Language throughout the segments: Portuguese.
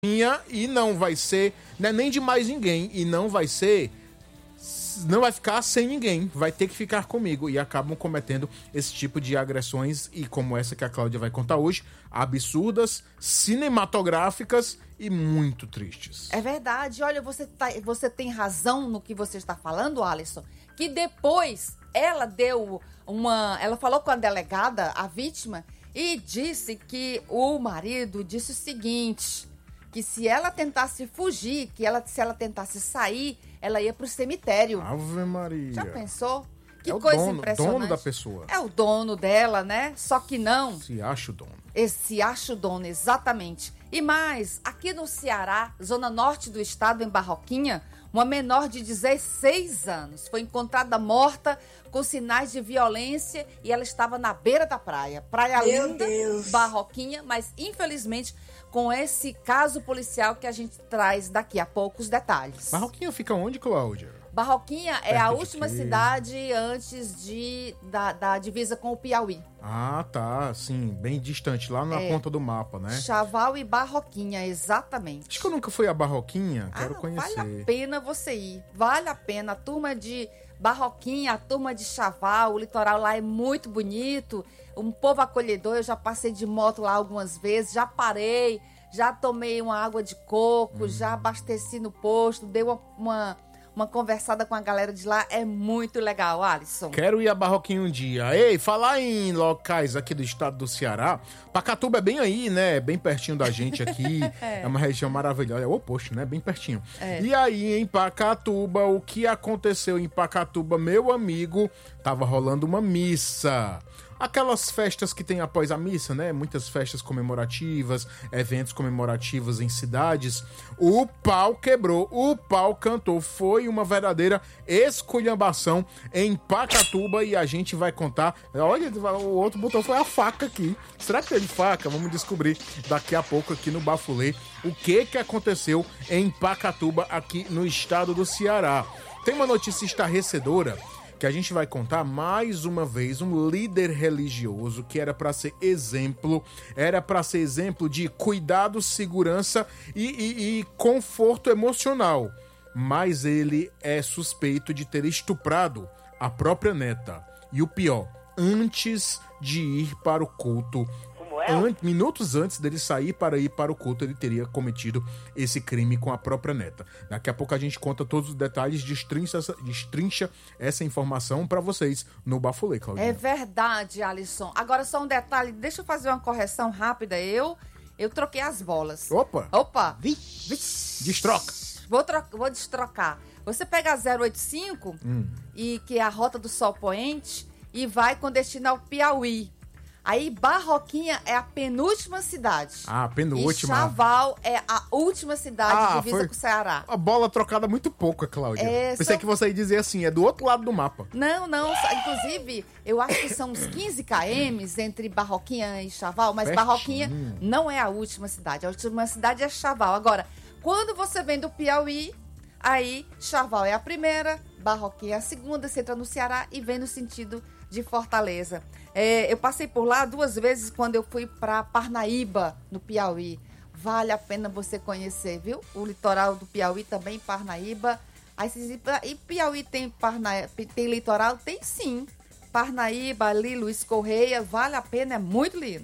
E não vai ser, né, nem de mais ninguém. E não vai ficar sem ninguém. Vai ter que ficar comigo. E acabam cometendo esse tipo de agressões. E como essa que a Cláudia vai contar hoje. Absurdas, cinematográficas e muito tristes. É verdade. Olha, você tem razão no que você está falando, Alisson. Que depois ela ela falou com a delegada, a vítima, e disse que o marido disse o seguinte, que se ela tentasse fugir, se ela tentasse sair, ela ia pro cemitério. Ave Maria. Já pensou? Que é coisa o impressionante. dono da pessoa. É o dono dela, né? Só que não. Se acha o dono. Se acha o dono, exatamente. E mais, aqui no Ceará, zona norte do estado, em Barroquinha, uma menor de 16 anos foi encontrada morta com sinais de violência e ela estava na beira da praia. Praia linda, Barroquinha, mas infelizmente com esse caso policial que a gente traz daqui a pouco os detalhes. Barroquinha fica onde, Cláudia? Barroquinha é a última cidade antes da divisa com o Piauí. Ah, tá. Sim, bem distante, lá na ponta do mapa, né? Chaval e Barroquinha, exatamente. Acho que eu nunca fui a Barroquinha, quero conhecer. Vale a pena você ir, vale a pena. A turma de Barroquinha, a turma de Chaval, o litoral lá é muito bonito, um povo acolhedor. Eu já passei de moto lá algumas vezes, já parei, já tomei uma água de coco, já abasteci no posto, dei uma conversada com a galera de lá, é muito legal, Alisson. Quero ir a Barroquinha um dia. Ei, falar em locais aqui do estado do Ceará, Pacatuba é bem aí, né? Bem pertinho da gente aqui. É uma região maravilhosa. É o oposto, né? Bem pertinho. E aí, em Pacatuba, o que aconteceu em Pacatuba, meu amigo? Tava rolando uma missa. Aquelas festas que tem após a missa, né? Muitas festas comemorativas, eventos comemorativos em cidades. O pau quebrou, o pau cantou. Foi uma verdadeira esculhambação em Pacatuba e a gente vai contar. Olha, o outro botão foi a faca aqui. Será que teve faca? Vamos descobrir daqui a pouco aqui no Bafulê o que aconteceu em Pacatuba, aqui no estado do Ceará. Tem uma notícia estarrecedora que a gente vai contar mais uma vez. Um líder religioso que era para ser exemplo de cuidado, segurança e conforto emocional, mas ele é suspeito de ter estuprado a própria neta. E o pior, antes de ir para o culto, minutos antes dele sair para ir para o culto, ele teria cometido esse crime com a própria neta. Daqui a pouco a gente conta todos os detalhes, destrincha essa informação para vocês no Bafulê, Claudinha. É verdade, Alisson. Agora só um detalhe, deixa eu fazer uma correção rápida. Eu troquei as bolas. Opa! Destroca. Vou destrocar. Você pega a 085, e que é a Rota do Sol Poente, e vai com destino ao Piauí. Aí Barroquinha é a penúltima cidade. Ah, penúltima. E Chaval é a última cidade divisa com o Ceará. A bola trocada muito pouco, Cláudia. Pensei que você ia dizer assim, é do outro lado do mapa. Não. Inclusive, eu acho que são uns 15 km entre Barroquinha e Chaval, mas pertinho. Barroquinha não é a última cidade. A última cidade é Chaval. Agora, quando você vem do Piauí, aí Chaval é a primeira, Barroquinha é a segunda, você entra no Ceará e vem no sentido de Fortaleza. Eu passei por lá 2 vezes quando eu fui para Parnaíba, no Piauí. Vale a pena você conhecer, viu? O litoral do Piauí também, Parnaíba. E Piauí tem litoral? Tem sim. Parnaíba, ali, Luiz Correia, vale a pena, é muito lindo.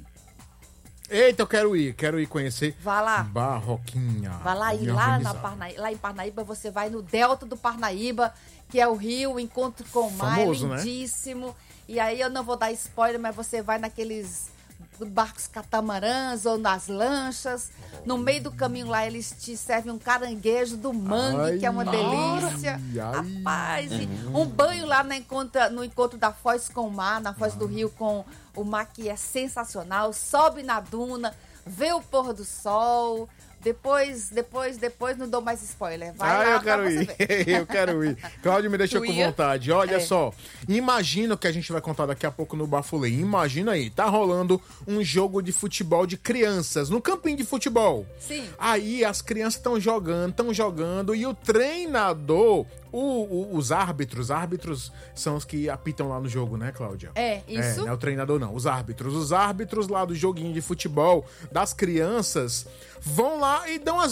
Eita, eu quero ir conhecer. Vá lá. Barroquinha. Vá lá, e lá em Parnaíba você vai no Delta do Parnaíba, que é o rio, o encontro com o mar, famoso, lindíssimo. Né? E aí eu não vou dar spoiler, mas você vai naqueles barcos catamarãs ou nas lanchas. No meio do caminho lá eles te servem um caranguejo do mangue, que é uma delícia. Rapaz, e um banho lá no encontro da Foz com o mar, na Foz do Rio com o mar, que é sensacional. Sobe na duna, vê o pôr do sol. Depois não dou mais spoiler. Vai lá, eu quero ir. Eu quero ir. Cláudio, me deixa com vontade. Olha só, imagina o que a gente vai contar daqui a pouco no Bafulê. Imagina aí, tá rolando um jogo de futebol de crianças, no campinho de futebol. Sim. Aí as crianças estão jogando e o treinador... Os árbitros são os que apitam lá no jogo, né, Cláudia? Isso. Não é o treinador, não. Os árbitros lá do joguinho de futebol das crianças vão lá e dão as